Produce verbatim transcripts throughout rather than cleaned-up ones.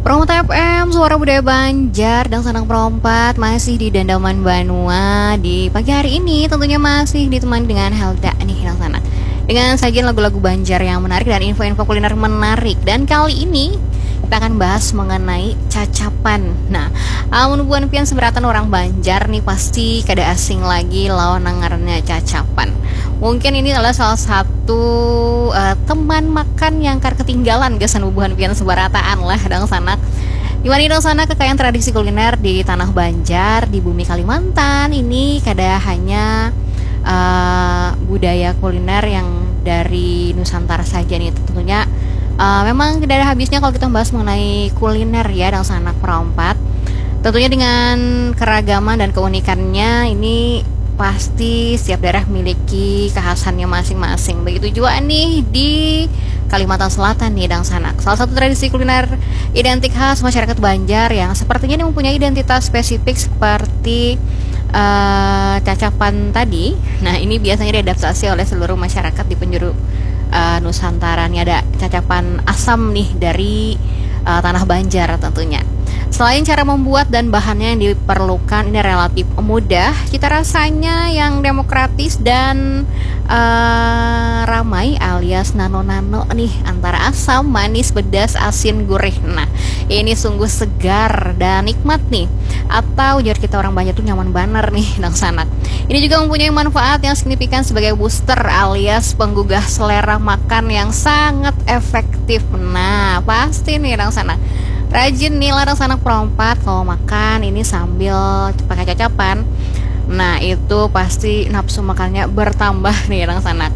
Perompat F M, suara budaya Banjar dan Sanang Perompat masih di Dandaman Banua. Di pagi hari ini tentunya masih ditemani dengan Helda nih dan Sana, dengan sajian lagu-lagu Banjar yang menarik dan info-info kuliner menarik. Dan kali ini kita akan bahas mengenai cacapan. Nah, amun buan pian seberatan orang Banjar nih pasti kada asing lagi lawan nangarnya cacapan. Mungkin ini adalah salah satu uh, teman makan yang kar ketinggalan gesan bubuhan pian sebarataan lah dang sanak. Gimana dong sana kekayaan tradisi kuliner di tanah Banjar, di bumi Kalimantan ini kada hanya uh, budaya kuliner yang dari Nusantara saja nih, tentunya uh, memang tidak ada habisnya kalau kita bahas mengenai kuliner ya dang sanak perompat. Tentunya dengan keragaman dan keunikannya ini pasti setiap daerah memiliki kekhasannya masing-masing. Begitu juga nih di Kalimantan Selatan nih dang sanak. Salah satu tradisi kuliner identik khas masyarakat Banjar yang sepertinya ini mempunyai identitas spesifik seperti uh, cacapan tadi. Nah, ini biasanya diadaptasi oleh seluruh masyarakat di penjuru uh, Nusantara. Ini ada cacapan asam nih dari uh, tanah Banjar tentunya. Selain cara membuat dan bahannya yang diperlukan ini relatif mudah, cita rasanya yang demokratis dan uh, ramai alias nano-nano nih, antara asam, manis, pedas, asin, gurih. Nah, ini sungguh segar dan nikmat nih. Atau ujar kita orang Banjar tuh nyaman baner nih nang sanak. Ini juga mempunyai manfaat yang signifikan sebagai booster alias penggugah selera makan yang sangat efektif. Nah, pasti nih nang sanak rajin nih larang sanak perompat kalau makan ini sambil pakai cacapan. Nah, itu pasti nafsu makannya bertambah nih larang sanak.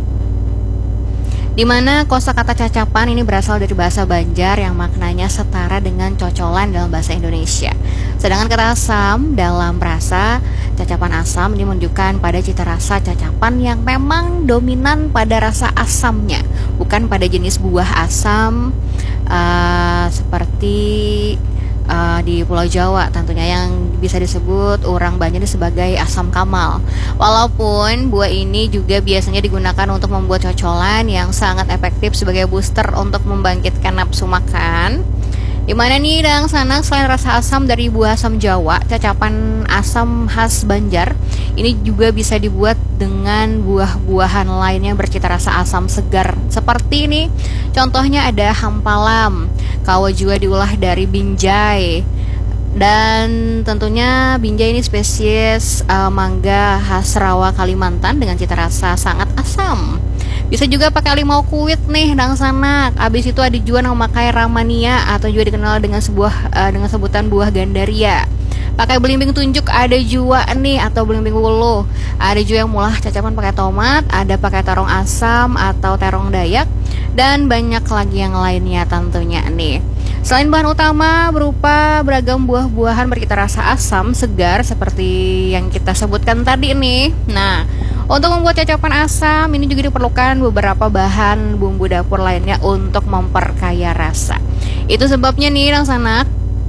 Dimana kosakata cacapan ini berasal dari bahasa Banjar yang maknanya setara dengan cocolan dalam bahasa Indonesia. Sedangkan kata asam dalam rasa cacapan asam ini menunjukkan pada cita rasa cacapan yang memang dominan pada rasa asamnya, bukan pada jenis buah asam uh, seperti uh, di Pulau Jawa tentunya yang bisa disebut orang Banjar sebagai asam kamal. Walaupun buah ini juga biasanya digunakan untuk membuat cocolan yang sangat efektif sebagai booster untuk membangkitkan nafsu makan. Dimana nih dang sanak, selain rasa asam dari buah asam Jawa, cacapan asam khas Banjar ini juga bisa dibuat dengan buah-buahan lainnya bercita rasa asam segar. Seperti ini, contohnya ada hampalam, kawa juga diolah dari binjai. Dan tentunya binjai ini spesies uh, mangga khas Rawa Kalimantan dengan cita rasa sangat asam. Bisa juga pakai limau kuit nih dang sanak. Abis itu ada juga yang memakai ramania atau juga dikenal dengan sebuah uh, dengan sebutan buah gandaria. Pakai belimbing tunjuk ada juga nih atau belimbing wulu. Ada juga yang mulah cacapan pakai tomat, ada pakai terong asam atau terong dayak, dan banyak lagi yang lainnya tentunya nih. Selain bahan utama berupa beragam buah-buahan bercita rasa asam segar seperti yang kita sebutkan tadi nih. Nah, untuk membuat cacapan asam ini juga diperlukan beberapa bahan bumbu dapur lainnya untuk memperkaya rasa. Itu sebabnya nih dang sanak,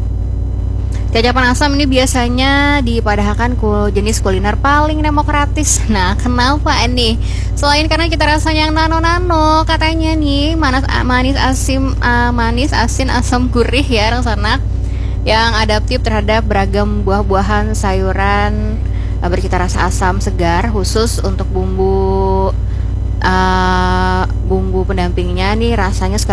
cacapan asam ini biasanya dipadahkan ku jenis kuliner paling demokratis. Nah, kenapa nih? Selain karena cita rasanya yang nano-nano, katanya nih manis, manis asim, uh, manis, asin, asam, gurih ya dang sanak, yang adaptif terhadap beragam buah-buahan, sayuran uh, bercita rasa asam segar, khusus untuk bumbu uh, bumbu pendampingnya nih rasanya